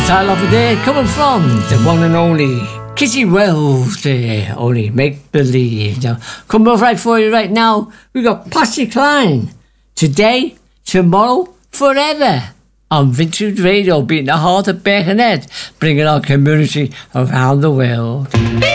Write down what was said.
style of the day coming from the one and only Kitty Wells there, only make believe. Now, coming up right for you right now, we got Patsy Cline. Today, tomorrow, forever. On Vintage Radio, beating the heart of Birkenhead, bringing our community around the world.